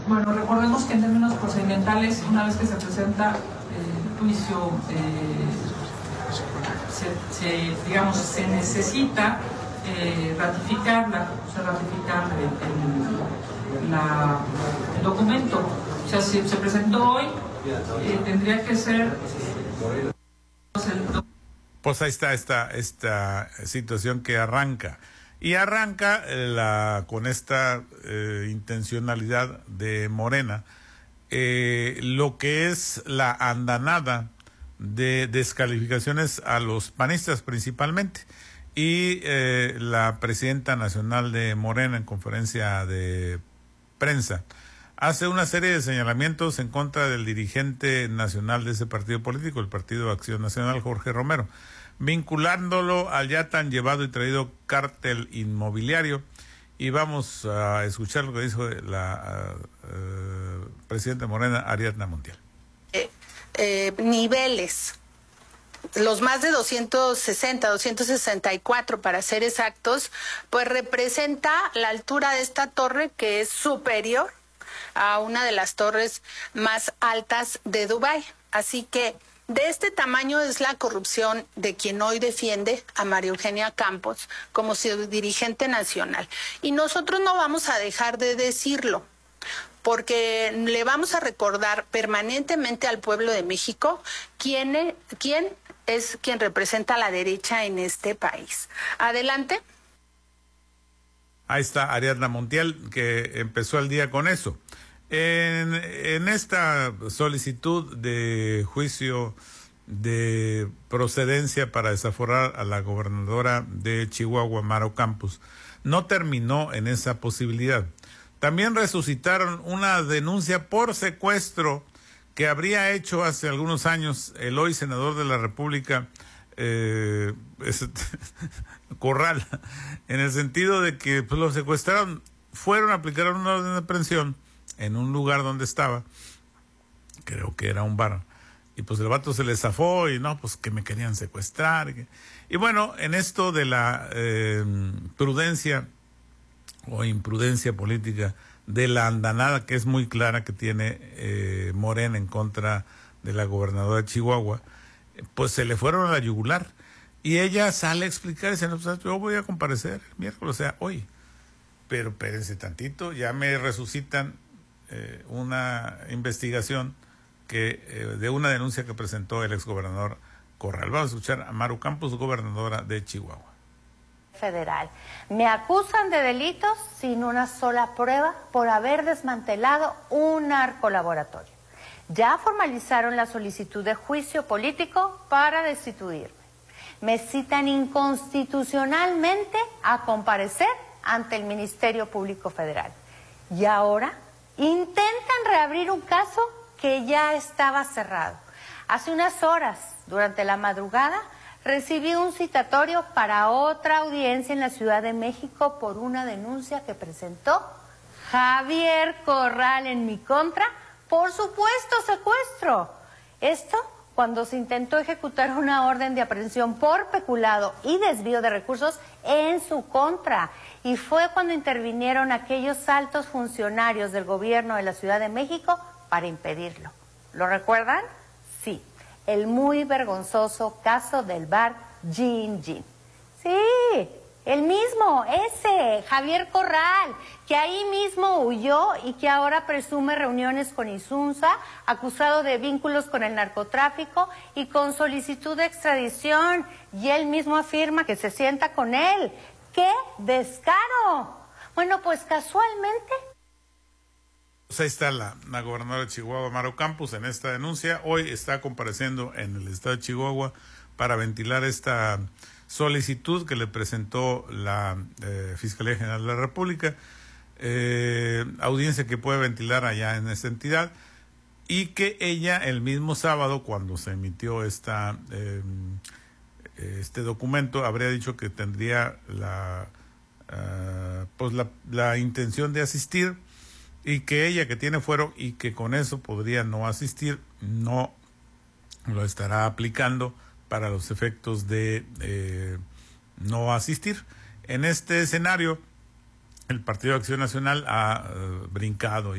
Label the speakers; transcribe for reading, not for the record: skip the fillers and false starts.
Speaker 1: Bueno, recordemos que en términos procedimentales, una vez que se presenta el juicio, se necesita ratificar el documento. O sea, si se presentó hoy, tendría que ser...
Speaker 2: Pues ahí está esta situación que arranca. Y arranca con esta intencionalidad de Morena, lo que es la andanada de descalificaciones a los panistas principalmente. Y la presidenta nacional de Morena, en conferencia de prensa, hace una serie de señalamientos en contra del dirigente nacional de ese partido político, el Partido Acción Nacional, Jorge Romero, vinculándolo al ya tan llevado y traído cártel inmobiliario. Y vamos a escuchar lo que dijo la presidenta Morena, Ariadna Montiel.
Speaker 3: Niveles, los más de 260, 264 para ser exactos, pues representa la altura de esta torre, que es superior a una de las torres más altas de Dubái. Así que de este tamaño es la corrupción de quien hoy defiende a María Eugenia Campos como su dirigente nacional. Y nosotros no vamos a dejar de decirlo, porque le vamos a recordar permanentemente al pueblo de México quién es quien representa a la derecha en este país. Adelante.
Speaker 2: Ahí está Ariadna Montiel, que empezó el día con eso. En esta solicitud de juicio de procedencia para desaforar a la gobernadora de Chihuahua, Maru Campos, no terminó en esa posibilidad. También resucitaron una denuncia por secuestro que habría hecho hace algunos años el hoy senador de la República, Corral, en el sentido de que pues, lo secuestraron, fueron a aplicar una orden de aprehensión en un lugar donde estaba, creo que era un bar, y pues el vato se le zafó y no, pues que me querían secuestrar. Y bueno, en esto de la prudencia o imprudencia política de la andanada, que es muy clara que tiene Morena en contra de la gobernadora de Chihuahua, pues se le fueron a la yugular. Y ella sale a explicar, dice, no, pues, yo voy a comparecer el miércoles, o sea, hoy. Pero espérense tantito, ya me resucitan una investigación de una denuncia que presentó el exgobernador Corral. Vamos a escuchar a Maru Campos, gobernadora de Chihuahua.
Speaker 4: Federal. Me acusan de delitos sin una sola prueba por haber desmantelado un narcolaboratorio. Ya formalizaron la solicitud de juicio político para destituirme. Me citan inconstitucionalmente a comparecer ante el Ministerio Público Federal. Y ahora intentan reabrir un caso que ya estaba cerrado. Hace unas horas, durante la madrugada, recibí un citatorio para otra audiencia en la Ciudad de México por una denuncia que presentó Javier Corral en mi contra por supuesto secuestro. Esto cuando se intentó ejecutar una orden de aprehensión por peculado y desvío de recursos en su contra. Y fue cuando intervinieron aquellos altos funcionarios del gobierno de la Ciudad de México para impedirlo. ¿Lo recuerdan? Sí. El muy vergonzoso caso del bar Gin Gin. Sí, el mismo, ese, Javier Corral, que ahí mismo huyó y que ahora presume reuniones con Insunza, acusado de vínculos con el narcotráfico y con solicitud de extradición. Y él mismo afirma que se sienta con él. ¡Qué descaro! Bueno, pues casualmente...
Speaker 2: Pues ahí está la gobernadora de Chihuahua, Maru Campos, en esta denuncia. Hoy está compareciendo en el estado de Chihuahua para ventilar esta solicitud que le presentó la Fiscalía General de la República, audiencia que puede ventilar allá en esta entidad, y que ella el mismo sábado, cuando se emitió este documento, habría dicho que tendría la intención de asistir, y que ella, que tiene fuero y que con eso podría no asistir, no lo estará aplicando para los efectos de no asistir. En este escenario, el Partido de Acción Nacional ha brincado